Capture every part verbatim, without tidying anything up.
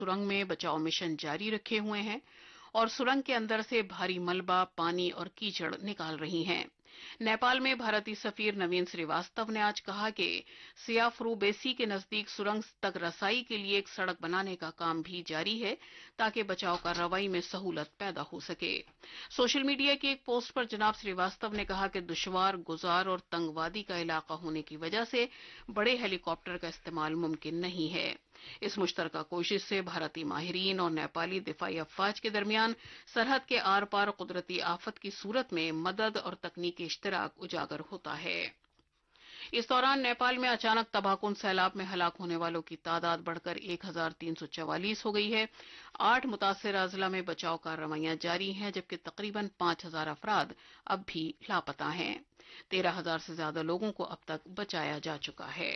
सुरंग में बचाव मिशन जारी रखे हुए हैं और सुरंग के अंदर से भारी मलबा, पानी और कीचड़ निकाल रही हैं। नेपाल में भारतीय सफीर नवीन श्रीवास्तव ने आज कहा कि सियाफ्रू बेसी के नजदीक सुरंग तक रसाई के लिए एक सड़क बनाने का काम भी जारी है ताकि बचाव कार्रवाई में सहूलत पैदा हो सके। सोशल मीडिया की एक पोस्ट पर जनाब श्रीवास्तव ने कहा कि दुश्वार, गुजार और तंगवादी का इलाका होने की वजह से बड़े हेलीकॉप्टर का इस्तेमाल मुमकिन नहीं है। इस मुश्तरका कोशिश से भारतीय माहिरीन और नेपाली दिफाई अफवाज के दरमियान सरहद के आर पार कुदरती आफत की सूरत में मदद और तकनीकी इश्तराक उजागर होता है। इस दौरान नेपाल में अचानक तबाहकुन सैलाब में हलाक होने वालों की तादाद बढ़कर एक हजार तीन सौ चवालीस हो गई है। आठ मुतासिर अजला में बचाव कार्रवाइयां जारी हैं, जबकि तकरीबन पांच हजार अफराद अब भी लापता हैं। तेरह हजार से ज्यादा लोगों को अब तक बचाया जा चुका है।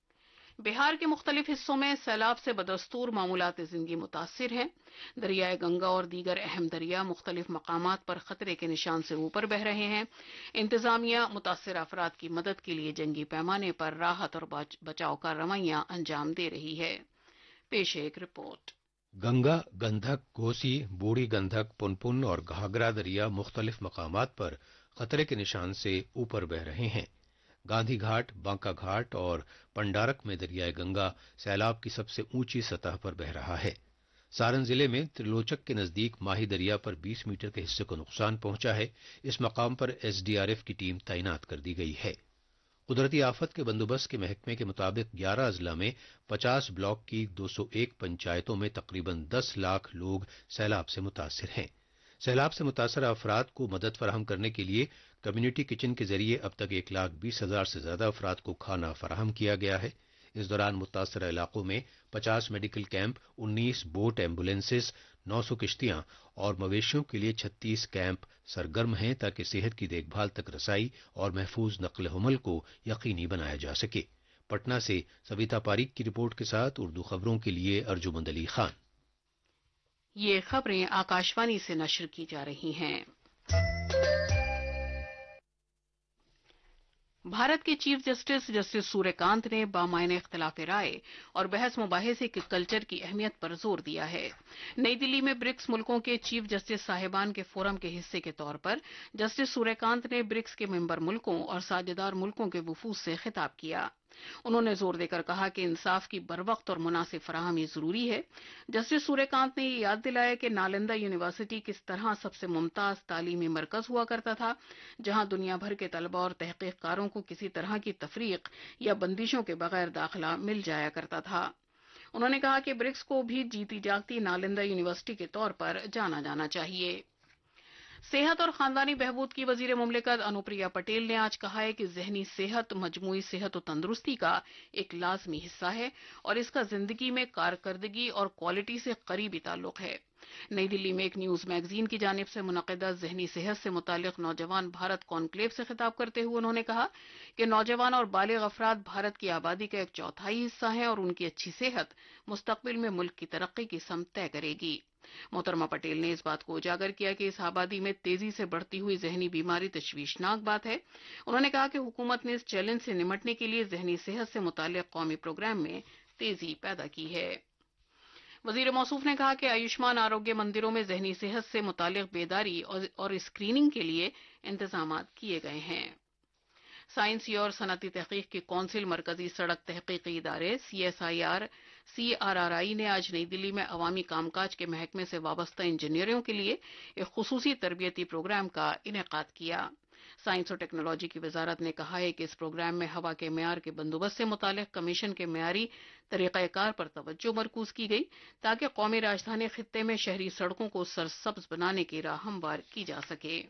बिहार के मुख्तलिफ हिस्सों में सैलाब से बदस्तूर मामूलात जिंदगी मुतासिर हैं। दरियाए गंगा और दीगर अहम दरिया मुख्तलिफ मकामात पर खतरे के निशान से ऊपर बह रहे हैं। इंतजामिया मुतासिर अफराद की मदद के लिए जंगी पैमाने पर राहत और बचाव कार्रवाइयां अंजाम दे रही है। पेश है एक रिपोर्ट। गंगा, गंधक, कोसी, बूढ़ी गंधक, पुनपुन और घाघरा दरिया मुख्तलिफ मकामात पर खतरे के निशान से ऊपर बह रहे हैं। गांधी घाट, बांका घाट और पंडारक में दरियाए गंगा सैलाब की सबसे ऊंची सतह पर बह रहा है। सारण जिले में त्रिलोचक के नजदीक माही दरिया पर बीस मीटर के हिस्से को नुकसान पहुंचा है। इस मकाम पर एसडीआरएफ की टीम तैनात कर दी गई है। कुदरती आफत के बंदोबस्त के महकमे के मुताबिक ग्यारह अजला में पचास ब्लॉक की दो सौ एक पंचायतों में तकरीबन दस लाख लोग सैलाब से मुतासिर हैं। सैलाब से मुतासर अफराद को मदद फराहम करने के लिए कम्युनिटी किचन के जरिए अब तक एक लाख बीस हजार से ज्यादा अफराद को खाना फराहम किया गया है। इस दौरान मुतासर इलाकों में पचास मेडिकल कैंप, उन्नीस बोट एम्बुलेंसेस, नौ सौ किश्तियां और मवेशियों के लिए छत्तीस कैंप सरगर्म हैं ताकि सेहत की देखभाल तक रसाई और महफूज नक्ल हमल को यकीनी बनाया जा सके। पटना से सविता पारीक की रिपोर्ट के साथ उर्दू खबरों के लिए अर्जुमंद अली खान। ये खबरें आकाशवाणी से नश्र की जा रही हैं। भारत के चीफ जस्टिस जस्टिस सूर्यकांत ने बामायने इख्तिलाफ राय और बहस मुबाहिसे के कल्चर की अहमियत पर जोर दिया है। नई दिल्ली में ब्रिक्स मुल्कों के चीफ जस्टिस साहिबान के फोरम के हिस्से के तौर पर जस्टिस सूर्यकांत ने ब्रिक्स के मेंबर मुल्कों और साझेदार मुल्कों के वफूद से खिताब किया। उन्होंने जोर देकर कहा कि इंसाफ की बरवक्त और मुनासिब फराहमी जरूरी है। जस्टिस सूर्यकांत ने यह याद दिलाया कि नालंदा यूनिवर्सिटी किस तरह सबसे मुमताज तालीमी मरकज हुआ करता था, जहां दुनिया भर के तलबा और तहकीककारों को किसी तरह की तफरीक या बंदिशों के बगैर दाखिला मिल जाया करता था। उन्होंने कहा कि ब्रिक्स को भी जीती जागती नालंदा यूनिवर्सिटी के तौर पर जाना जाना चाहिए। सेहत और खानदानी बहबूद की वजीर मुमलिकत अनुप्रिया पटेल ने आज कहा है कि जहनी सेहत मजमूई सेहत और तंदुरुस्ती का एक लाजमी हिस्सा है और इसका जिंदगी में कारकर्दगी और क्वालिटी से करीबी ताल्लुक है। नई दिल्ली में एक न्यूज मैगजीन की जानिब से मुनक़िदा जहनी सेहत से मुतालिक नौजवान भारत कॉन्क्लेव से खिताब करते हुए उन्होंने कहा कि नौजवान और बालिग अफराद भारत की आबादी का एक चौथाई हिस्सा है और उनकी अच्छी सेहत मुस्तकबिल में मुल्क की तरक्की की सम तय करेगी। मोहतरमा पटेल ने इस बात को उजागर किया कि इस आबादी में तेजी से बढ़ती हुई जहनी बीमारी तशवीशनाक बात है। उन्होंने कहा कि हुकूमत ने इस चैलेंज से निमटने के लिए जहनी सेहत से मुताल्लिक कौमी प्रोग्राम में तेजी पैदा की है। वजीर मौसूफ ने कहा कि आयुष्मान आरोग्य मंदिरों में जहनी सेहत से मुताल्लिक बेदारी और, और स्क्रीनिंग के लिए इंतजाम किए गए हैं। साइंसी और सनती तहकीक की कौंसिल मरकजी सड़क तहकीकी इदारे C S I R C R are आई ने आज नई दिल्ली में अवामी कामकाज के महकमे से वाबस्ता इंजीनियरों के लिए एक खुसूसी तरबियती प्रोग्राम का इनेकाद किया। साइंस और टेक्नोलॉजी की वजारत ने कहा है कि इस प्रोग्राम में हवा के मेयार के बंदोबस्त से मुतालिक कमीशन के मेयारी तरीक़ाकार पर तवज्जो मरकूज की गई ताकि कौमी राजधानी खित्ते में शहरी सड़कों को सरसब्ज बनाने की राह हमवार की जा सके।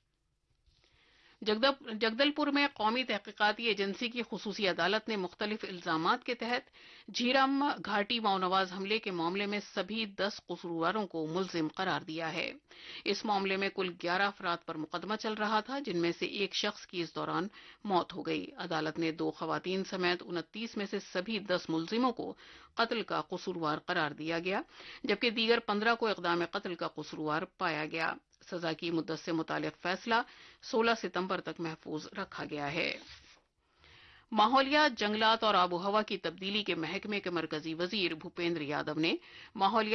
जगदलपुर में कौमी तहकीकाती एजेंसी की खुसूसी अदालत ने मुख्तलिफ इल्जामात के तहत झीरम घाटी माओनवाज हमले के मामले में सभी दस कसूरवारों को मुल्जिम करार दिया है। इस मामले में कुल ग्यारह अफराद पर मुकदमा चल रहा था, जिनमें से एक शख्स की इस दौरान मौत हो गई। अदालत ने दो खवातीन समेत उनतीस में से सभी दस मुल्जिमों को कत्ल का कसूरवार करार दिया गया, जबकि दीगर पंद्रह को इक़दाम कत्ल का कसूरवार पाया गया। सजा की मुद्दत से मुतालिक फैसला सोलह सितंबर तक महफूज रखा गया है। माहौलियात, जंगलात और आबोहवा की तब्दीली के महकमे के मरकजी वजीर भूपेंद्र यादव ने माहौलियात